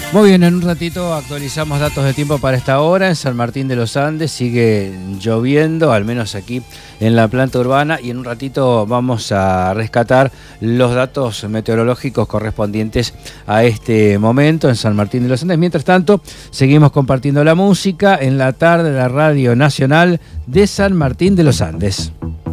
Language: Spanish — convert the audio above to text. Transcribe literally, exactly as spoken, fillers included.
Muy bien, en un ratito actualizamos datos de tiempo para esta hora. En San Martín de los Andes sigue lloviendo, al menos aquí en la planta urbana, y en un ratito vamos a rescatar los datos meteorológicos correspondientes a este momento en San Martín de los Andes. Mientras tanto, seguimos compartiendo la música en la tarde de la Radio Nacional de San Martín de los Andes.